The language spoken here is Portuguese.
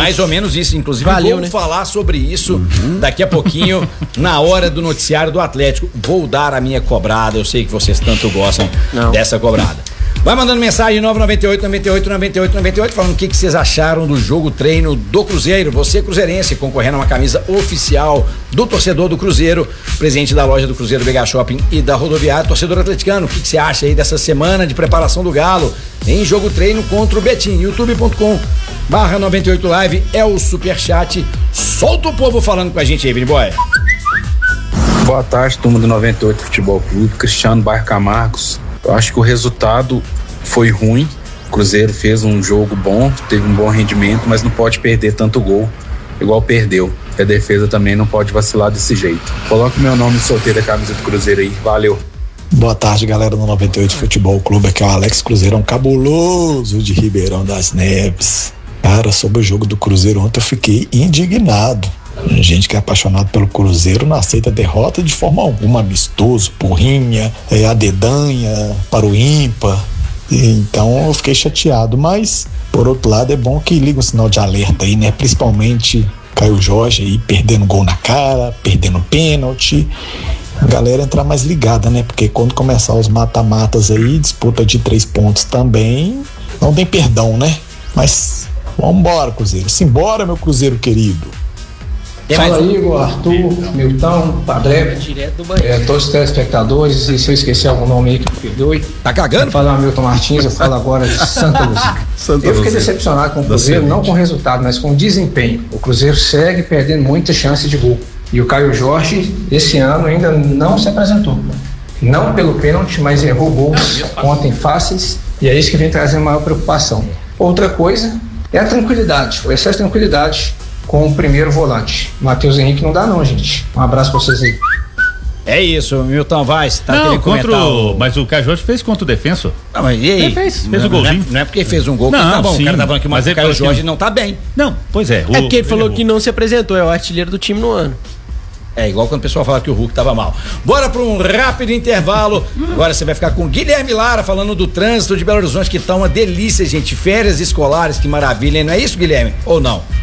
Mais ou menos isso, inclusive vamos falar sobre isso daqui a pouquinho, na hora do noticiário do Atlético. Vou dar a minha cobrada, eu sei que vocês tanto gostam dessa cobrada. Vai mandando mensagem 998 falando o que vocês acharam do jogo treino do Cruzeiro. Você cruzeirense concorrendo a uma camisa oficial do torcedor do Cruzeiro, presente da loja do Cruzeiro BH Shopping e da Rodoviária. Torcedor atleticano, o que você acha aí dessa semana de preparação do Galo em jogo treino contra o Betim? youtube.com/98live é o superchat. Solta o povo falando com a gente aí, Vini Boy. Boa tarde, turma do 98 Futebol Clube, Cristiano Bairro Camargos. Eu acho que o resultado foi ruim. O Cruzeiro fez um jogo bom, teve um bom rendimento, mas não pode perder tanto gol igual perdeu. A defesa também não pode vacilar desse jeito. Coloque meu nome de sorteio da camisa do Cruzeiro aí. Valeu. Boa tarde, galera do 98 Futebol Clube. Aqui é o Alex Cruzeirão cabuloso de Ribeirão das Neves. Cara, sobre o jogo do Cruzeiro ontem eu fiquei indignado. Gente que é apaixonado pelo Cruzeiro não aceita derrota de forma alguma, amistoso, porrinha, a dedanha para o ímpar. Então eu fiquei chateado, mas por outro lado é bom que liga um sinal de alerta aí, né? Principalmente Caio Jorge aí perdendo gol na cara, perdendo pênalti. A galera entrar mais ligada, né? Porque quando começar os mata-matas aí, disputa de 3 pontos também, não tem perdão, né? Mas vambora, Cruzeiro. Simbora, meu Cruzeiro querido. Fala aí, Igor, Arthur, Milton, Padre, todos os telespectadores, e se eu esquecer algum nome aí que me perdoe. Tá cagando? Fala Milton Martins, eu falo agora de Santa Luzia. Eu fiquei decepcionado com o Cruzeiro, não com o resultado, mas com o desempenho. O Cruzeiro segue perdendo muita chance de gol. E o Caio Jorge, esse ano, ainda não se apresentou. Não pelo pênalti, mas errou gols ontem fáceis, e é isso que vem trazendo maior preocupação. Outra coisa é a tranquilidade, o excesso de tranquilidade com o primeiro volante. Matheus Henrique não dá não, gente. Um abraço pra vocês aí. É isso, Milton Vaz, tá querendo comentar mas o Caio Jorge fez contra o defensor. Não, mas e aí? Ele fez o golzinho. Não é porque fez um gol que tá bom, sim, o cara tá falando que o Caio Jorge não tá bem. Não, pois é. É porque ele falou que não se apresentou, é o artilheiro do time no ano. É igual quando o pessoal fala que o Hulk tava mal. Bora para um rápido intervalo. Agora você vai ficar com Guilherme Lara falando do trânsito de Belo Horizonte, que tá uma delícia, gente. Férias escolares, que maravilha, hein? Não é isso, Guilherme? Ou não?